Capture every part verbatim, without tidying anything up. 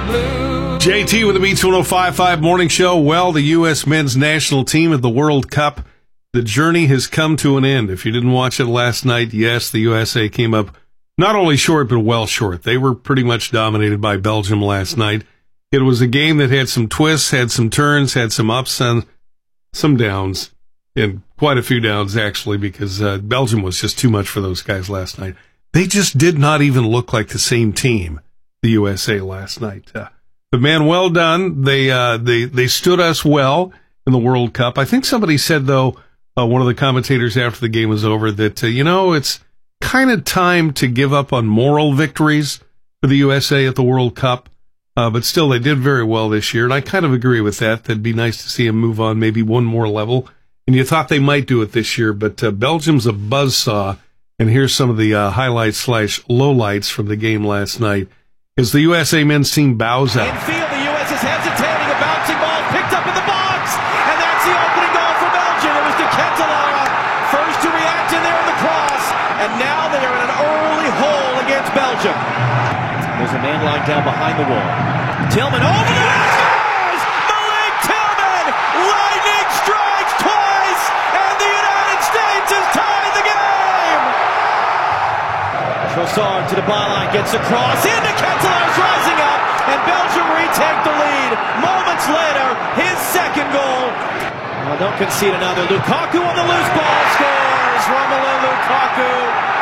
J T with the Beats one oh five point five Morning Show. Well, the U S men's national team at the World Cup, the journey has come to an end. If you didn't watch it last night, yes, the U S A came up not only short, but well short. They were pretty much dominated by Belgium last night. It was a game that had some twists, had some turns, had some ups and some downs, and quite a few downs, actually, because uh, Belgium was just too much for those guys last night. They just did not even look like the same team, the U S A, last night. Uh, But man, well done. They uh, they they stood us well in the World Cup. I think somebody said, though, uh, one of the commentators after the game was over, that uh, you know it's kind of time to give up on moral victories for the U S A at the World Cup. Uh, but still, they did very well this year, and I kind of agree with that. That'd be nice to see them move on maybe one more level. And you thought they might do it this year, but uh, Belgium's a buzzsaw. And here's some of the uh, highlights slash lowlights from the game last night. As the U S A men's team bows out. In field, the U S is hesitating. A bouncing ball picked up in the box. And that's the opening goal for Belgium. It was De Ketelaere, first to react in there in the cross. And now they are in an early hole against Belgium. There's a man lying down behind the wall. Tillman over the net, scores! Malik Tillman! Lightning strikes twice! And the United States has tied the game! Trossard to the byline, gets across, into Ketelaere's rising up, and Belgium retake the lead. Moments later, his second goal. Oh, don't concede another. Lukaku on the loose ball, scores! Romelu Lukaku.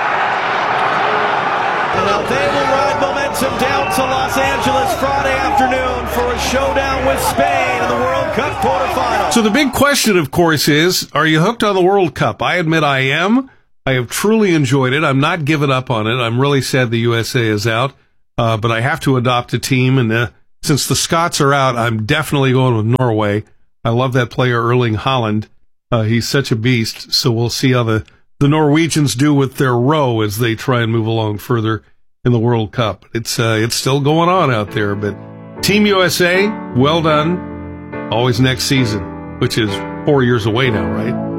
And now they will ride momentum down to Los Angeles Friday afternoon for a showdown with Spain in the World Cup quarterfinals. So the big question, of course, is, are you hooked on the World Cup? I admit I am. I have truly enjoyed it. I'm not giving up on it. I'm really sad the U S A is out, uh, but I have to adopt a team. And uh, since the Scots are out, I'm definitely going with Norway. I love that player, Erling Haaland. Uh, he's such a beast. So we'll see how the, the Norwegians do with their row as they try and move along further in the World Cup. It's uh, it's still going on out there. But Team U S A, well done. Always next season, which is four years away now, right?